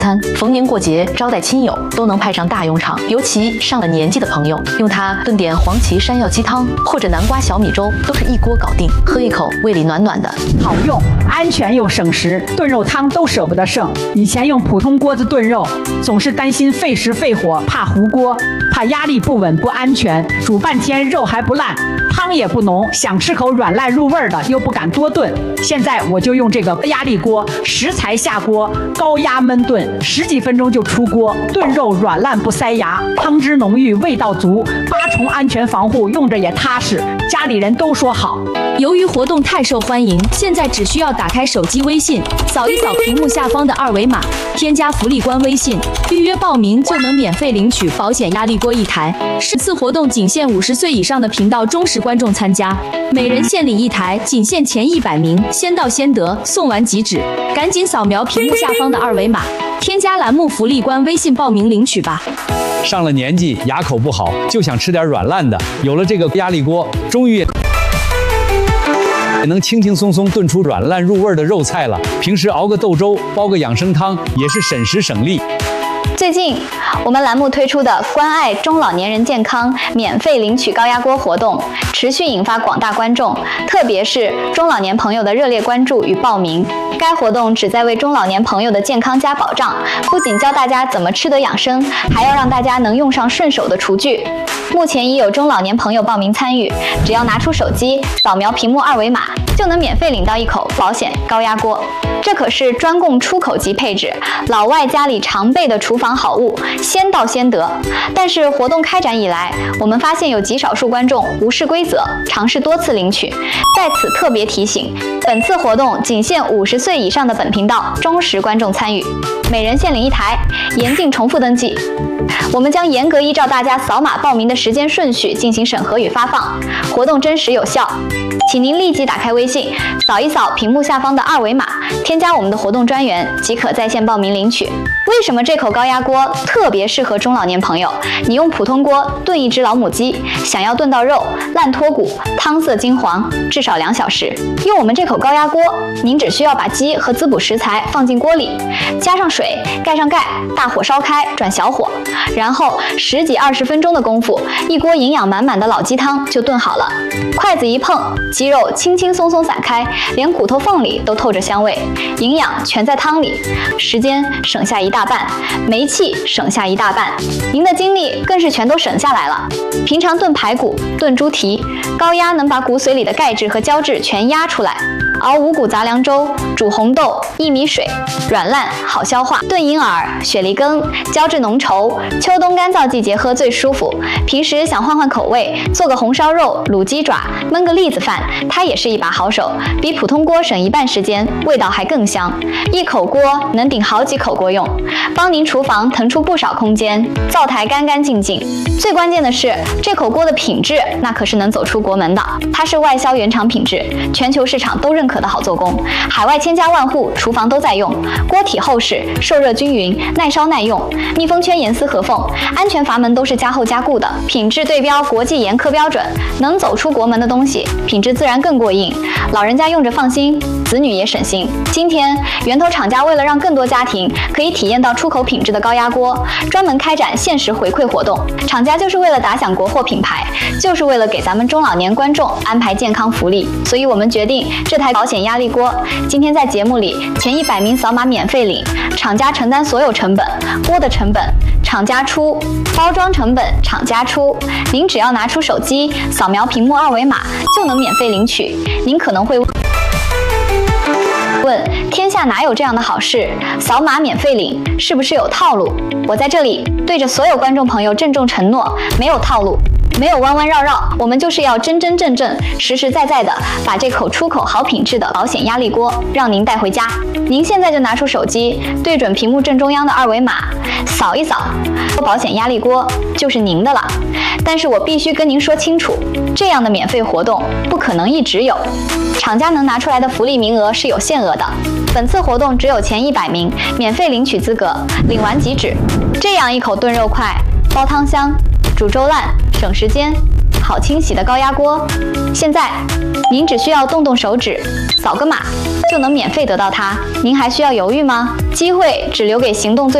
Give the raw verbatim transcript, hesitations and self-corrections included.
餐，逢年过节招待亲友都能派上大用场，尤其上了年纪的朋友，用它炖点黄芪山药鸡汤或者南瓜小米粥，都是一锅搞定，喝一口胃里暖暖的。 好用，安全又省时，炖肉汤都舍不得剩。以前用普通锅子炖肉，总是担心费时费火，怕糊锅，怕压力不稳不安全，煮半天肉还不烂，汤也不浓，想吃口软烂入味的又不敢多炖。现在我就用这个压力锅，食材下锅，高压焖炖，十几分钟就出锅，炖肉软烂不塞牙，汤汁浓郁，味道足，八重安全防护，用着也踏实，家里人都说好。 由于活动太受欢迎，现在只需要打开手机微信，扫一扫屏幕下方的二维码，添加福利官微信，预约报名就能免费领取保险压力锅一台。这次活动仅限五十岁以上的频道忠实观众参加，每人限领一台，仅限前一百名，先到先得，送完即止。赶紧扫描屏幕下方的二维码，添加栏目福利官微信报名领取吧。 上了年纪，牙口不好，就想吃点软烂的，有了这个压力锅，终于也能轻轻松松炖出软烂入味的肉菜了。平时熬个豆粥，煲个养生汤，也是省时省力。 最近，我们栏目推出的关爱中老年人健康免费领取高压锅活动，持续引发广大观众，特别是中老年朋友的热烈关注与报名。该活动旨在为中老年朋友的健康加保障，不仅教大家怎么吃得养生，还要让大家能用上顺手的厨具。目前已有中老年朋友报名参与，只要拿出手机扫描屏幕二维码，就能免费领到一口保险高压锅。这可是专供出口级配置，老外家里常备的厨房好物，先到先得。但是活动开展以来，我们发现有极少数观众无视规则，尝试多次领取。在此特别提醒，本次活动仅限五十岁以上的本频道忠实观众参与，每人限领一台，严禁重复登记。我们将严格依照大家扫码报名的时间顺序进行审核与发放，活动真实有效。请您立即打开微信，扫一扫屏幕下方的二维码，添加我们的活动专员，即可在线报名领取。为什么这口高压锅特别适合中老年朋友？你用普通锅炖一只老母鸡，想要炖到肉烂脱骨，汤色金黄，至少两小时。用我们这口高压锅，您只需要把鸡和滋补食材放进锅里，加上水，盖上盖，大火烧开，转小火，然后十几二十分钟的功夫，一锅营养满满的老鸡汤就炖好了。筷子一碰，鸡肉轻轻松松散开，连骨头缝里都透着香味，营养全在汤里，时间省下一大半，煤气省下一大半，您的精力更是全都省下来了。平常炖排骨、炖猪蹄，高压能把骨髓里的钙质和胶质全压出来。熬五谷杂粮粥，煮红豆、薏米水，软烂好消化；炖银耳、雪梨羹，胶质浓稠，秋冬干燥季节喝最舒服。平时想换换口味，做个红烧肉、卤鸡爪，焖个栗子饭，它也是一把好手，比普通锅省一半时间，味道还更香。一口锅能顶好几口锅用，帮您厨房腾出不少空间，灶台干干净净。最关键的是，这口锅的品质那可是能走出国门的，它是外销原厂品质，全球市场都认可的好做工，海外千家万户厨房都在用。锅体厚实，受热均匀，耐烧耐用，密封圈严丝合缝，安全阀门都是加厚加固的，品质对标国际严苛标准，能走出国门的东西，品质自然更过硬，老人家用着放心，子女也省心。今天源头厂家为了让更多家庭可以体验到出口品质的高压锅，专门开展限时回馈活动。厂家就是为了打响国货品牌，就是为了给咱们中老年观众安排健康福利，所以我们决定这台保险压力锅今天在节目里前一百名扫码免费领，厂家承担所有成本，锅的成本厂家出，包装成本厂家出，您只要拿出手机扫描屏幕二维码就能免费领取。您可能会问，天下哪有这样的好事？扫码免费领是不是有套路？我在这里对着所有观众朋友郑重承诺，没有套路，没有弯弯绕绕，我们就是要真真正正、实实在在的把这口出口好品质的保险压力锅让您带回家。您现在就拿出手机，对准屏幕正中央的二维码，扫一扫，保险压力锅就是您的了。但是我必须跟您说清楚，这样的免费活动不可能一直有，厂家能拿出来的福利名额是有限额的。本次活动只有前一百名免费领取资格，领完即止。这样一口炖肉快，煲汤香，煮粥烂，省时间， 好清洗的高压锅。现在，您只需要动动手指，扫个码，就能免费得到它。您还需要犹豫吗？机会只留给行动最